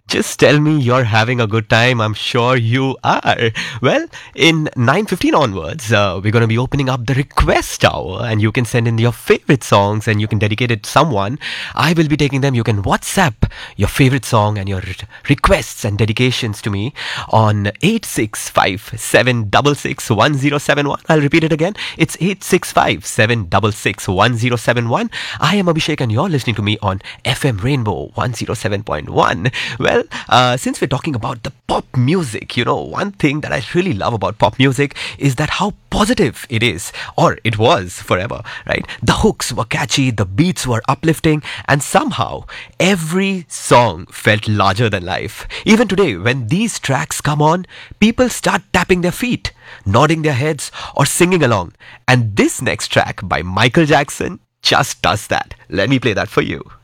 Just tell me you're having a good time. I'm sure you are. Well, in 9:15 onwards, we're going to be opening up the request hour, and you can send in your favorite songs and you can dedicate it to someone. I will be taking them. You can WhatsApp your favorite song and your requests and dedications to me on 8657661071. I'll repeat it again. It's 8657661071. I am Abhishek and you're listening to me on FM Rainbow 107.1. Well, since we're talking about the pop music, one thing that I really love about pop music is that how positive it is, or it was forever, right? The hooks were catchy, the beats were uplifting, and somehow every song felt larger than life. Even today, when these tracks come on, people start tapping their feet, nodding their heads, or singing along. And this next track by Michael Jackson just does that. Let me play that for you.